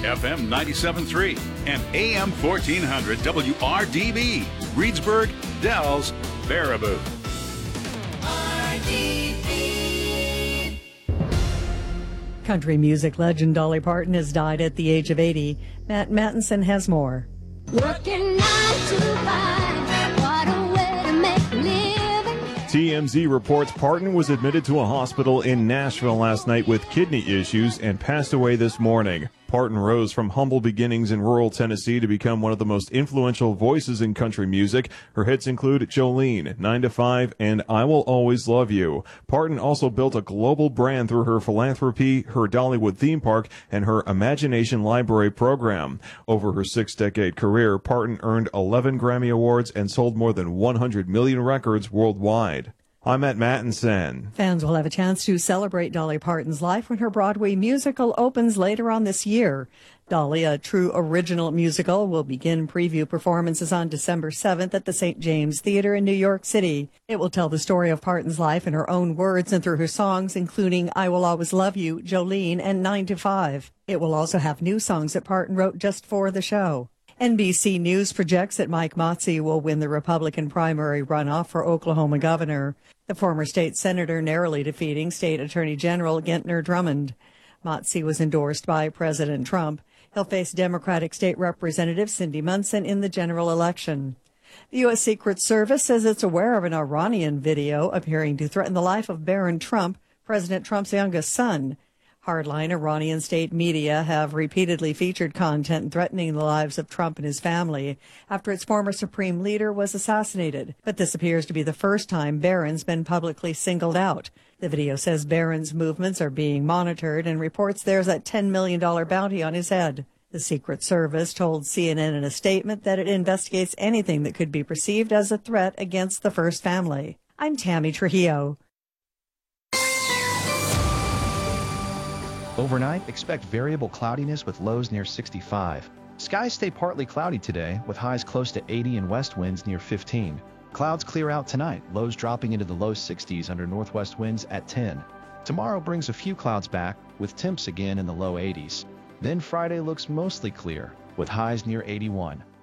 FM 97.3 and AM 1400 WRDB, Reedsburg, Dells, Baraboo. Country music legend Dolly Parton has died at the age of 80. Matt Mattinson has more. Working 9 to 5, what a way to make a living. TMZ reports Parton was admitted to a hospital in Nashville last night with kidney issues and passed away this morning. Parton rose from humble beginnings in rural Tennessee to become one of the most influential voices in country music. Her hits include Jolene, 9 to 5, and I Will Always Love You. Parton also built a global brand through her philanthropy, her Dollywood theme park, and her Imagination Library program. Over her 6-decade career, Parton earned 11 Grammy Awards and sold more than 100 million records worldwide. I'm Matt Mattinson. Fans will have a chance to celebrate Dolly Parton's life when her Broadway musical opens later on this year. Dolly, a true original musical, will begin preview performances on December 7th at the St. James Theater in New York City. It will tell the story of Parton's life in her own words and through her songs, including I Will Always Love You, Jolene, and 9 to 5. It will also have new songs that Parton wrote just for the show. NBC News projects that Mike Motze will win the Republican primary runoff for Oklahoma governor, the former state senator narrowly defeating State Attorney General Gentner Drummond. Motze was endorsed by President Trump. He'll face Democratic State Representative Cindy Munson in the general election. The U.S. Secret Service says it's aware of an Iranian video appearing to threaten the life of Barron Trump, President Trump's youngest son. Hardline Iranian state media have repeatedly featured content threatening the lives of Trump and his family after its former supreme leader was assassinated. But this appears to be the first time Barron's been publicly singled out. The video says Barron's movements are being monitored and reports there's a $10 million bounty on his head. The Secret Service told CNN in a statement that it investigates anything that could be perceived as a threat against the First family. I'm Tammy Trujillo. Overnight, expect variable cloudiness with lows near 65. Skies stay partly cloudy today, with highs close to 80 and west winds near 15. Clouds clear out tonight, lows dropping into the low 60s under northwest winds at 10. Tomorrow brings a few clouds back, with temps again in the low 80s. Then Friday looks mostly clear, with highs near 81.